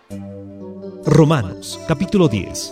Romanos, capítulo 10.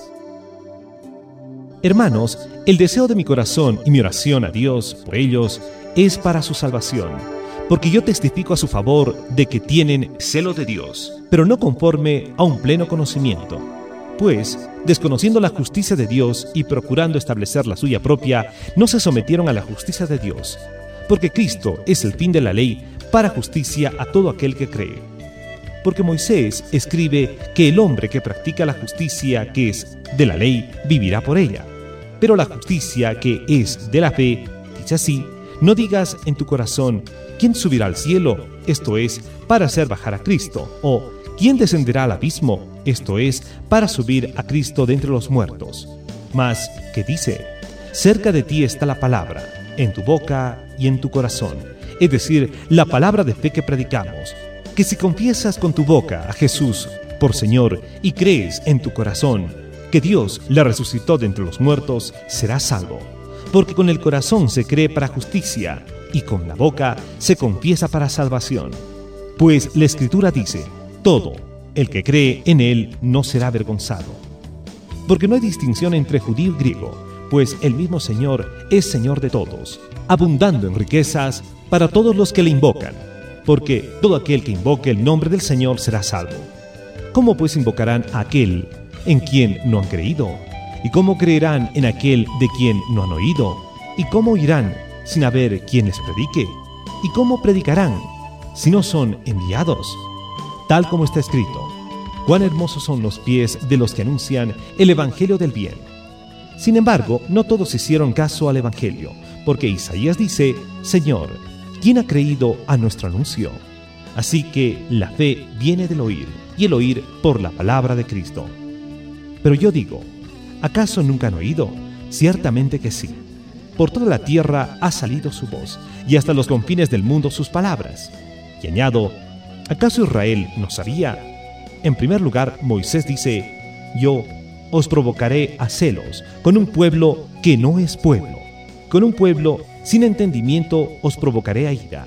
Hermanos, el deseo de mi corazón y mi oración a Dios por ellos es para su salvación, porque yo testifico a su favor de que tienen celo de Dios, pero no conforme a un pleno conocimiento. Pues, desconociendo la justicia de Dios y procurando establecer la suya propia, no se sometieron a la justicia de Dios, porque Cristo es el fin de la ley para justicia a todo aquel que cree. Porque Moisés escribe que el hombre que practica la justicia que es de la ley vivirá por ella. Pero la justicia que es de la fe dice así: no digas en tu corazón, ¿quién subirá al cielo? Esto es, para hacer bajar a Cristo. O, ¿quién descenderá al abismo? Esto es, para subir a Cristo de entre los muertos. Mas, ¿qué dice? Cerca de ti está la palabra, en tu boca y en tu corazón. Es decir, la palabra de fe que predicamos. Que si confiesas con tu boca a Jesús por Señor y crees en tu corazón que Dios le resucitó de entre los muertos, serás salvo. Porque con el corazón se cree para justicia y con la boca se confiesa para salvación. Pues la Escritura dice: todo el que cree en Él no será avergonzado. Porque no hay distinción entre judío y griego, pues el mismo Señor es Señor de todos, abundando en riquezas para todos los que le invocan. Porque todo aquel que invoque el nombre del Señor será salvo. ¿Cómo pues invocarán a aquel en quien no han creído? ¿Y cómo creerán en aquel de quien no han oído? ¿Y cómo oirán sin haber quien les predique? ¿Y cómo predicarán si no son enviados? Tal como está escrito: cuán hermosos son los pies de los que anuncian el evangelio del bien. Sin embargo, no todos hicieron caso al evangelio, porque Isaías dice: Señor, ¿quién ha creído a nuestro anuncio? Así que la fe viene del oír, y el oír por la palabra de Cristo. Pero yo digo, ¿acaso nunca han oído? Ciertamente que sí. Por toda la tierra ha salido su voz, y hasta los confines del mundo sus palabras. Y añado, ¿acaso Israel no sabía? En primer lugar, Moisés dice: yo os provocaré a celos con un pueblo que no es pueblo, con un pueblo sin entendimiento os provocaré a ira.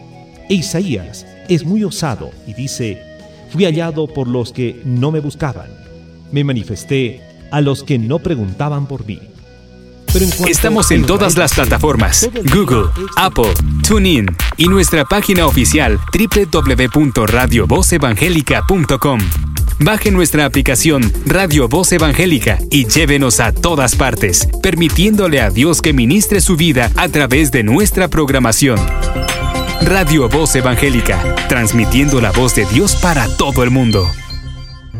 E Isaías es muy osado y dice: fui hallado por los que no me buscaban, me manifesté a los que no preguntaban por mí. Estamos en todas las plataformas: Google, Apple, TuneIn y nuestra página oficial www.radiovozevangelica.com. Baje nuestra aplicación Radio Voz Evangélica y llévenos a todas partes, permitiéndole a Dios que ministre su vida a través de nuestra programación. Radio Voz Evangélica, transmitiendo la voz de Dios para todo el mundo.